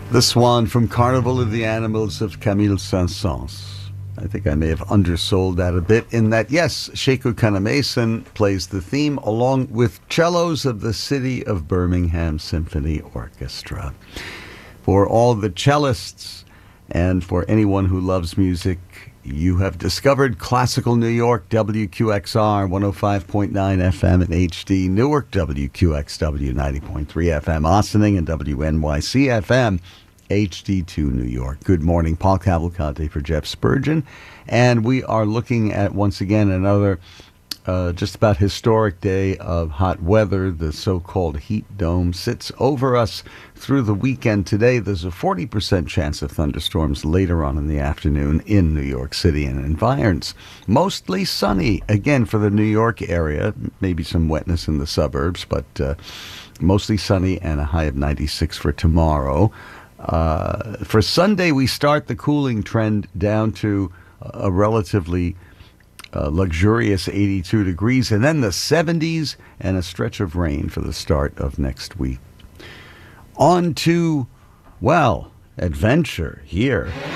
The Swan from Carnival of the Animals of Camille Saint-Saëns. I think I may have undersold that a bit in that, yes, Sheku Kanamason plays the theme along with cellos of the City of Birmingham Symphony Orchestra. For all the cellists and for anyone who loves music, you have discovered Classical New York, WQXR 105.9 FM in HD, Newark, WQXW 90.3 FM, Ossining, and WNYC FM, HD2 New York. Good morning, Paul Cavalcante for Jeff Spurgeon, and we are looking at, once again, another just about historic day of hot weather. The so-called heat dome sits over us through the weekend today. There's a 40% chance of thunderstorms later on in the afternoon in New York City and environs. Mostly sunny, again, for the New York area. Maybe some wetness in the suburbs, but mostly sunny and a high of 96 for tomorrow. For Sunday, we start the cooling trend down to a relatively luxurious 82 degrees, and then the 70s and a stretch of rain for the start of next week. On to, well, adventure here.